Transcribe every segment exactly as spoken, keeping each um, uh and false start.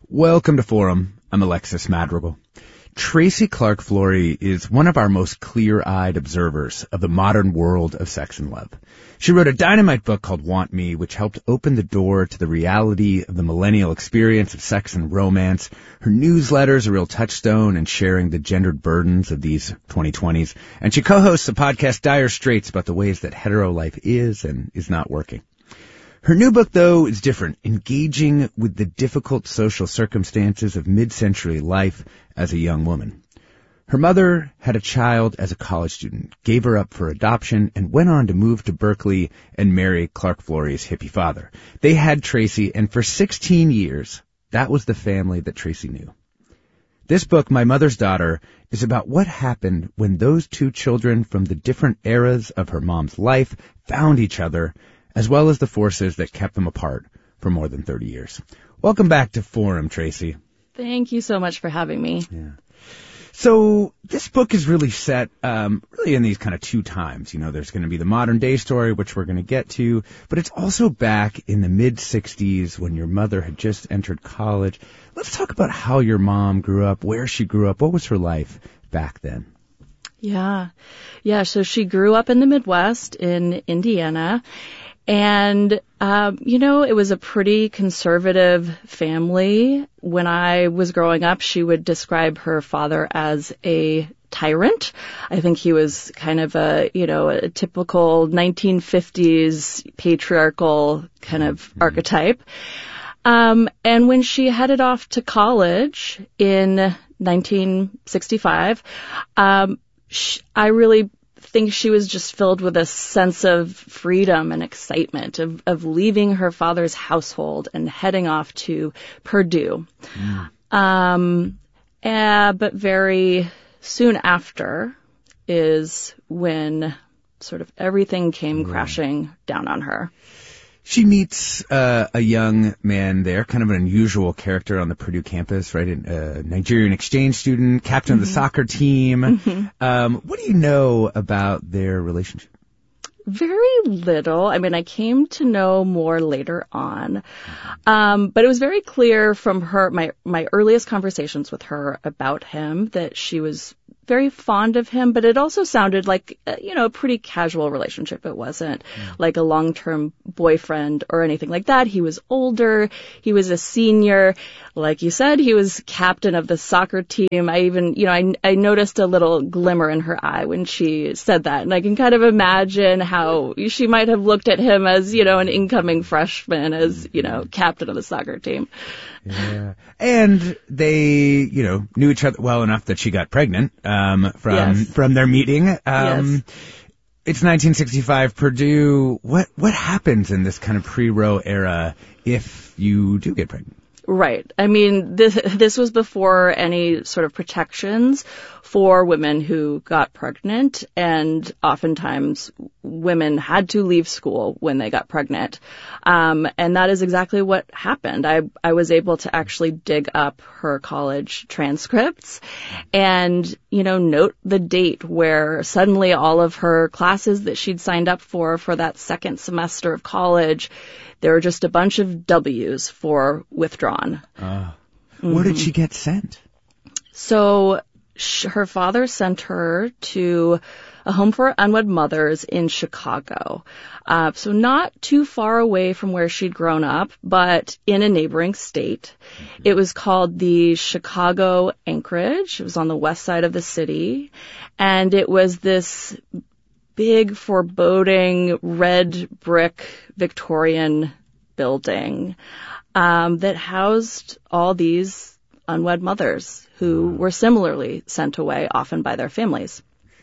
Welcome to Forum. I'm Alexis Madrigal. Tracy Clark Flory is one of our most clear-eyed observers of the modern world of sex and love. She wrote a dynamite book called Want Me, which helped open the door to the reality of the millennial experience of sex and romance. Her newsletter's a real touchstone in sharing the gendered burdens of these twenty twenties. And she co-hosts the podcast Dire Straits about the ways that hetero life is and is not working. Her new book, though, is different, engaging with the difficult social circumstances of mid-century life as a young woman. Her mother had a child as a college student, gave her up for adoption, and went on to move to Berkeley and marry Clark Flory's hippie father. They had Tracy, and for sixteen years, that was the family that Tracy knew. This book, My Mother's Daughter, is about what happened when those two children from the different eras of her mom's life found each other, as well as the forces that kept them apart for more than thirty years. Welcome back to Forum, Tracy. Thank you so much for having me. Yeah. So this book is really set um, really in these kind of two times. You know, there's going to be the modern day story, which we're going to get to, but it's also back in the mid-sixties when your mother had just entered college. Let's talk about how your mom grew up, where she grew up, what was her life back then? Yeah. Yeah, so she grew up in the Midwest in Indiana. And, um, you know, it was a pretty conservative family. When I was growing up, she would describe her father as a tyrant. I think he was kind of a, you know, a typical nineteen fifties patriarchal kind of mm-hmm. archetype. Um, and when she headed off to college in nineteen sixty-five, um, sh- I really think she was just filled with a sense of freedom and excitement of, of leaving her father's household and heading off to Purdue. Mm. Um, uh, but very soon after is when sort of everything came mm. crashing down on her. She meets uh, a young man there, kind of an unusual character on the Purdue campus, right? A Nigerian exchange student, captain mm-hmm. of the soccer team. Mm-hmm. Um, what do you know about their relationship? Very little. I mean, I came to know more later on. Um, but it was very clear from her, my, my earliest conversations with her about him that she was very fond of him, but it also sounded like, uh, you know, a pretty casual relationship. It wasn't mm. like a long-term boyfriend or anything like that. He was older. He was a senior. Like you said, he was captain of the soccer team. I even, you know, I, I noticed a little glimmer in her eye when she said that. And I can kind of imagine how she might have looked at him as, you know, an incoming freshman, as, you know, captain of the soccer team. Yeah. And they, you know, knew each other well enough that she got pregnant um, from yes. from their meeting. Um, yes. It's nineteen sixty-five, Purdue. What what happens in this kind of pre-Roe era if you do get pregnant? Right. I mean, this this was before any sort of protections for women who got pregnant, and oftentimes women had to leave school when they got pregnant. Um, and that is exactly what happened. I, I was able to actually dig up her college transcripts and, you know, note the date where suddenly all of her classes that she'd signed up for for that second semester of college, there were just a bunch of W's for withdrawn. Uh, where mm-hmm. did she get sent? So sh- her father sent her to a home for unwed mothers in Chicago. Uh, so not too far away from where she'd grown up, but in a neighboring state. Mm-hmm. It was called the Chicago Anchorage. It was on the west side of the city. And it was this big, foreboding, red brick Victorian building um, that housed all these unwed mothers who were similarly sent away, often by their families.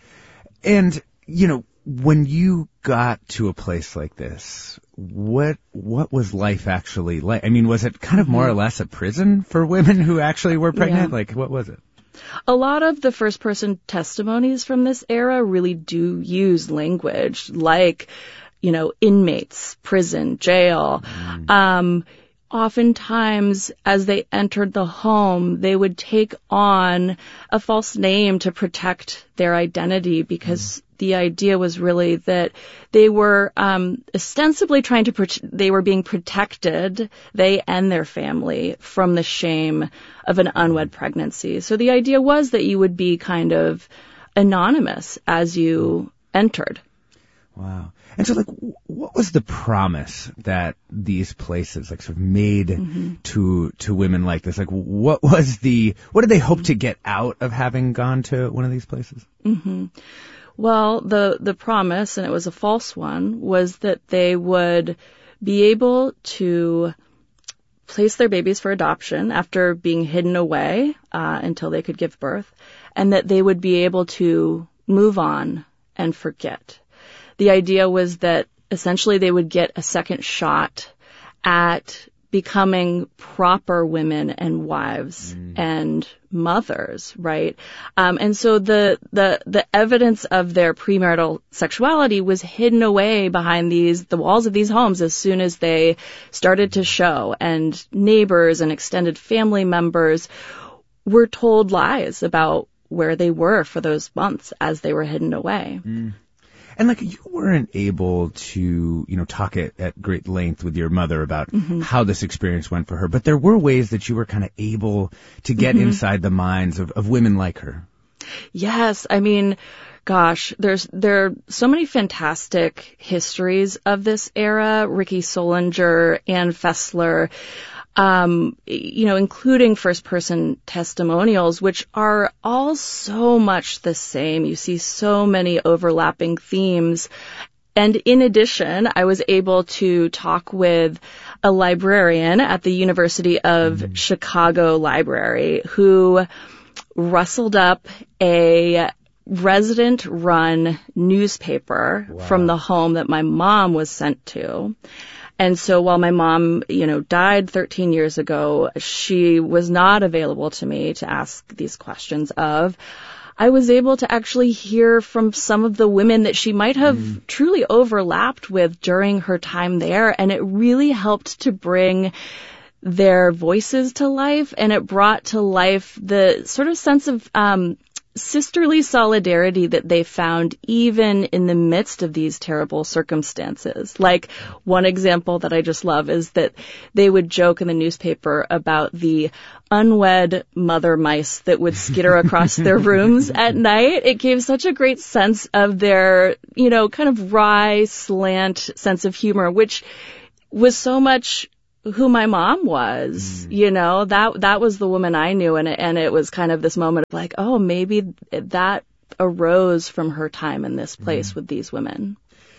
And, you know, when you got to a place like this, what what was life actually like? I mean, was it kind of more or less a prison for women who actually were pregnant? Yeah. Like, what was it? A lot of the first-person testimonies from this era really do use language like, you know, inmates, prison, jail. Mm. Um, oftentimes, as they entered the home, they would take on a false name to protect their identity because mm. the idea was really that they were um, ostensibly trying to, pro- they were being protected, they and their family, from the shame of an unwed pregnancy. So the idea was that you would be kind of anonymous as you entered. Wow. And so, like, what was the promise that these places, like, sort of made mm-hmm. to to women like this? Like, what was the, what did they hope to get out of having gone to one of these places? Mm-hmm. Well, the the promise, and it was a false one, was that they would be able to place their babies for adoption after being hidden away uh, until they could give birth, and that they would be able to move on and forget. The idea was that essentially they would get a second shot at becoming proper women and wives mm. and mothers, right? Um, and so the, the, the evidence of their premarital sexuality was hidden away behind these, the walls of these homes as soon as they started to show, and neighbors and extended family members were told lies about where they were for those months as they were hidden away. Mm. And, like, you weren't able to, you know, talk at, at great length with your mother about mm-hmm. how this experience went for her, but there were ways that you were kind of able to get mm-hmm. inside the minds of, of women like her. Yes. I mean, gosh, there's, there are so many fantastic histories of this era. Ricky Solinger, Ann Fessler, Um, you know, including first-person testimonials, which are all so much the same. You see so many overlapping themes. And in addition, I was able to talk with a librarian at the University of mm-hmm. Chicago Library who rustled up a resident-run newspaper wow. from the home that my mom was sent to. And so while my mom, you know, died thirteen years ago, she was not available to me to ask these questions of. I was able to actually hear from some of the women that she might have mm. truly overlapped with during her time there. And it really helped to bring their voices to life. And it brought to life the sort of sense of, um, sisterly solidarity that they found even in the midst of these terrible circumstances. Like, one example that I just love is that they would joke in the newspaper about the unwed mother mice that would skitter across their rooms at night. It gave such a great sense of their, you know, kind of wry, slant sense of humor, which was so much who my mom was, mm. you know, that, that was the woman I knew. And it, and it was kind of this moment of like, oh, maybe that arose from her time in this place mm. with these women.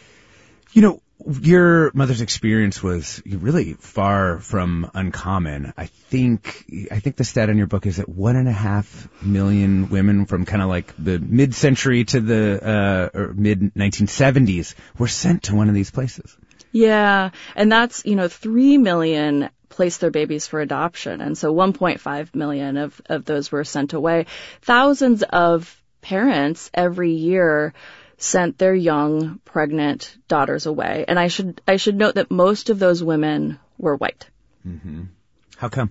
You know, your mother's experience was really far from uncommon. I think, I think the stat in your book is that one and a half million women from kind of like the mid-century to the, uh, or mid nineteen seventies were sent to one of these places. Yeah, and that's, you know, three million placed their babies for adoption, and so one point five million of, of those were sent away. Thousands of parents every year sent their young, pregnant daughters away, and I should I should note that most of those women were white. Mm-hmm. How come?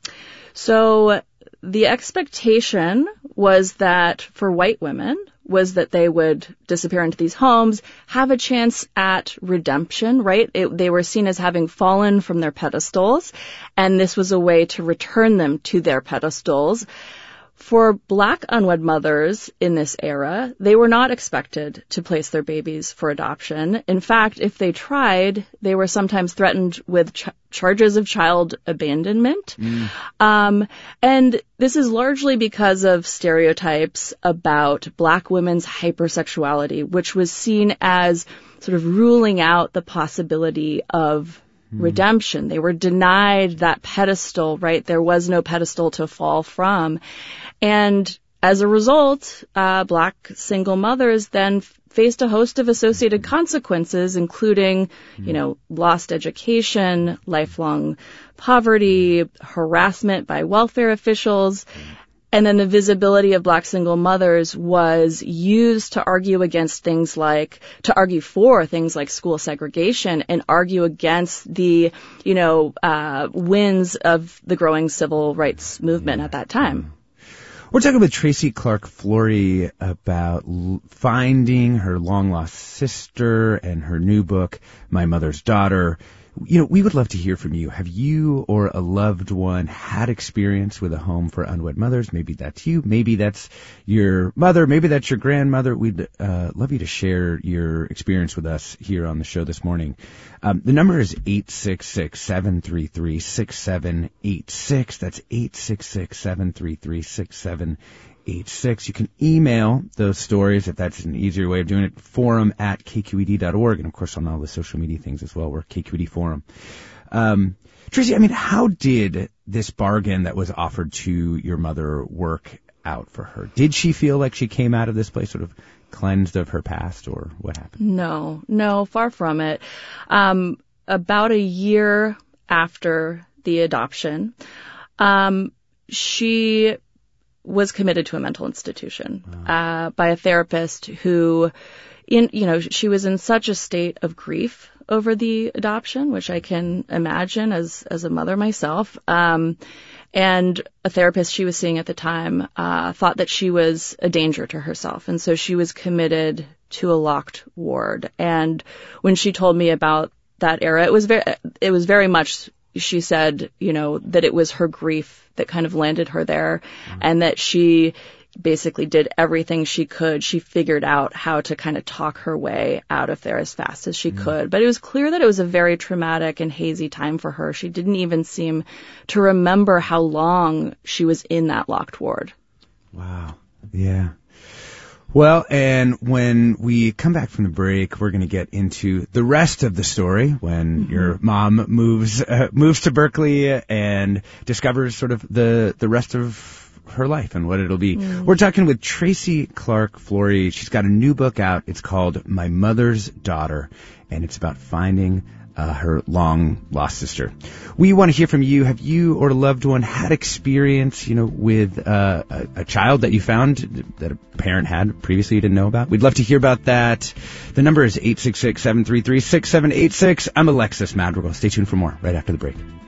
So the expectation was that for white women was that they would disappear into these homes, have a chance at redemption, right? It, they were seen as having fallen from their pedestals, and this was a way to return them to their pedestals. For Black unwed mothers in this era, they were not expected to place their babies for adoption. In fact, if they tried, they were sometimes threatened with ch- charges of child abandonment. Mm. Um, and this is largely because of stereotypes about Black women's hypersexuality, which was seen as sort of ruling out the possibility of redemption. They were denied that pedestal, right? There was no pedestal to fall from. And as a result, uh, Black single mothers then faced a host of associated consequences, including, you know, lost education, lifelong poverty, harassment by welfare officials. And then the visibility of Black single mothers was used to argue against things like, to argue for things like school segregation and argue against the, you know, uh, wins of the growing civil rights movement at that time. We're talking with Tracy Clark Flory about l- finding her long-lost sister and her new book, My Mother's Daughter. You know, we would love to hear from you. Have you or a loved one had experience with a home for unwed mothers? Maybe that's you. Maybe that's your mother. Maybe that's your grandmother. We'd uh, love you to share your experience with us here on the show this morning. Um, the number is eight six six, seven three three, six seven eight six. That's eight six six, seven three three, six seven eight six. You can email those stories, if that's an easier way of doing it, forum at k q e d dot org, and of course on all the social media things as well. We're K Q E D Forum. Um, Tracy, I mean, how did this bargain that was offered to your mother work out for her? Did she feel like she came out of this place sort of cleansed of her past, or what happened? No, no, far from it. Um, about a year after the adoption, um, she was committed to a mental institution uh, by a therapist who, in you know, she was in such a state of grief over the adoption, which I can imagine as as a mother myself. Um, and a therapist she was seeing at the time uh, thought that she was a danger to herself, and so she was committed to a locked ward. And when she told me about that era, it was very it was very much. She said, you know, that it was her grief that kind of landed her there, mm-hmm. and that she basically did everything she could. She figured out how to kind of talk her way out of there as fast as she mm-hmm. could. But it was clear that it was a very traumatic and hazy time for her. She didn't even seem to remember how long she was in that locked ward. Wow. Yeah. Well, and when we come back from the break, we're going to get into the rest of the story when mm-hmm. your mom moves uh, moves to Berkeley and discovers sort of the the rest of her life and what it'll be. Mm. We're talking with Tracy Clark Flory. She's got a new book out. It's called My Mother's Daughter, and it's about finding Uh, her long-lost sister. We want to hear from you. Have you or a loved one had experience, you know, with uh, a, a child that you found that a parent had previously you didn't know about? We'd love to hear about that. The number is eight six six, seven three three, six seven eight six. I'm Alexis Madrigal. Stay tuned for more right after the break.